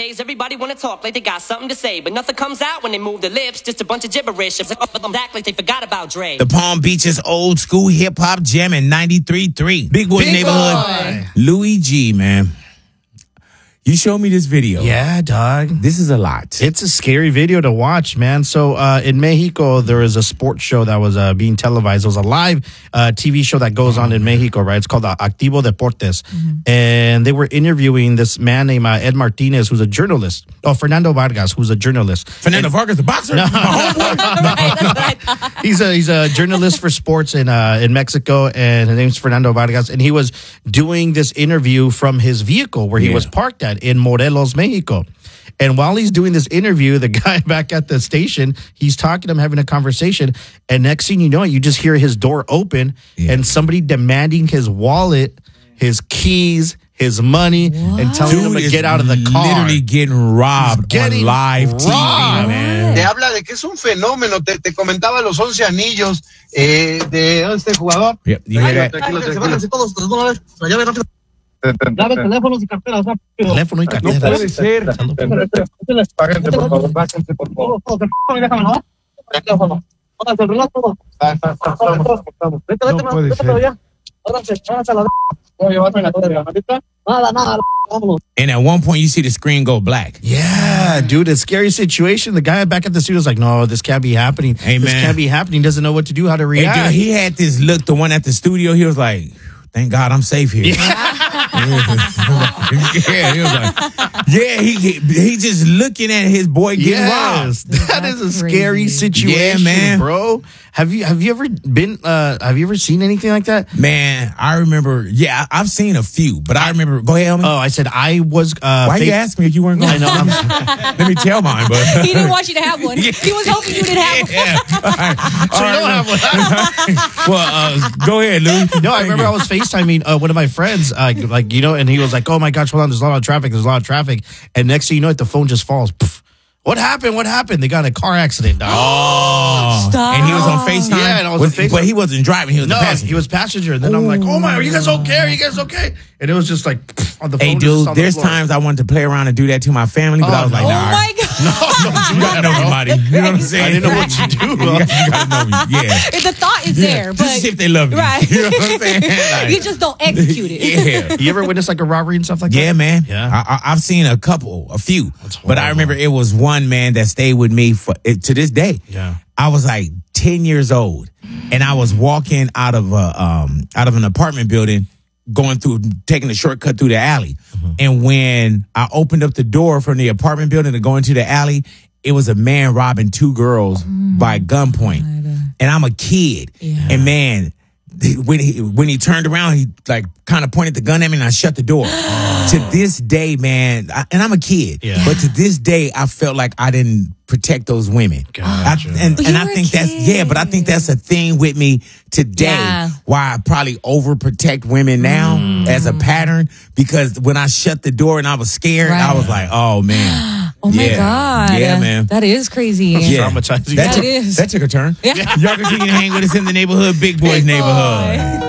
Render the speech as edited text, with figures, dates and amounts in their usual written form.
Nowadays, everybody wanna talk like they got something to say, but nothing comes out when they move their lips. Just a bunch of gibberish. Act like they forgot about Dre. The Palm Beaches old school hip hop jam in 93.3. Big Boy Neighborhood. Louis G, man. You showed me this video. Yeah, dog. This is a lot. It's a scary video to watch, man. So in Mexico, there was a sports show that was being televised. It was a live TV show that goes on in Mexico, right? It's called Activo Deportes. And they were interviewing this man named Ed Martinez, who's a journalist. Oh, Fernando Vargas, who's a journalist. Fernando Vargas, the boxer? No. Right. He's a journalist for sports in Mexico, and his name's Fernando Vargas. And he was doing this interview from his vehicle where he was parked at in Morelos, Mexico. And while he's doing this interview, the guy back at the station, he's talking to him, having a conversation. And next thing you know, you just hear his door open and somebody demanding his wallet, his keys, his money, and telling him to get out of the car. Literally getting robbed on live TV, man. Te habla de que es un fenómeno. Te comentaba los 11 anillos de este jugador. Yep, you hear that? Dame teléfonos y carteras rápido. Teléfono y carteras. No puede ser. Páguense, por favor. Páguense, por favor. Déjame, ¿no? Teléfono. Pónganse el reloj todo. Vete, puede ser. Nada, vámonos. And at one point, you see the screen go black. Yeah, dude, a scary situation. The guy back at the studio was like, no, this can't be happening. Hey, this man. can't be happening. Doesn't know what to do, how to react. Hey, dude, he had this look, the one at the studio, he was like, thank God I'm safe here. Yeah, he was like, he just looking at his boy getting robbed. That is a scary situation, man. Bro. Have you ever been? Have you ever seen anything like that? Man, I remember. Yeah, I've seen a few, but I remember. Go ahead, homie. Oh, I said I was. Why you ask me if you weren't going? I know. Let me tell mine, but He didn't want you to have one. He was hoping you didn't have one. Yeah. So you don't have one. Well, go ahead, Lou. No, I remember I was FaceTiming one of my friends, and he was like, "Oh my gosh, hold on, there's a lot of traffic." And next thing you know, the phone just falls. Poof. What happened? They got in a car accident, dog. Oh, stop. And he was on FaceTime? Yeah, and I was on FaceTime. But he wasn't driving, he was a passenger. He was passenger. And then I'm like, oh my, are you guys okay? And it was just like, on the phone. Hey, dude, there's times I wanted to play around and do that to my family, but I was like, nah. Oh my God. No, You gotta know me, Marty. You know what I'm saying? I didn't know what to do. You gotta know me. Yeah. If the thought is there, but Just see if they love you. Right. You know what I'm saying? Like, you just don't execute it. Yeah. You ever witness like a robbery and stuff like that? Yeah, man. Yeah. I've seen a few. But I horrible. remember it was one man that stayed with me to this day. Yeah. I was like 10 years old, and I was walking out of an apartment building, taking a shortcut through the alley. And when I opened up the door from the apartment building to go into the alley, it was a man robbing two girls by gunpoint. And I'm a kid. Yeah. And man, when he turned around, he like kind of pointed the gun at me and I shut the door. To this day, man, and I'm a kid, but to this day, I felt like I didn't protect those women. Gotcha. I think that's a thing with me today. Yeah. Why I probably overprotect women now as a pattern, because when I shut the door and I was scared, I was like, oh man. Oh my God. Yeah, man. That is crazy. Yeah. Traumatizing. That is. That took a turn. Yeah. Y'all continue to hang with us in the neighborhood, Big Boys Big neighborhood. Boy.